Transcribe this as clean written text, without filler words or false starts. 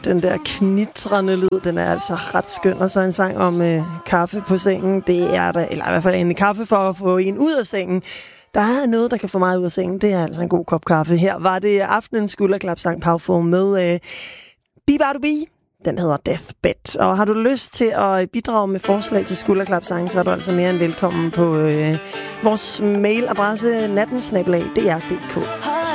Den der knitrende lyd, den er altså ret skøn. Og så en sang om kaffe på sengen. Det er der, eller i hvert fald en kaffe for at få en ud af sengen. Der er noget, der kan få mig ud af sengen. Det er altså en god kop kaffe. Her var det aftenens skulderklapsang Powerful med Bibadubi. Den hedder Deathbed. Og har du lyst til at bidrage med forslag til skulderklapsang, så er du altså mere end velkommen på vores mailadresse nattensnabelag.dr.dk.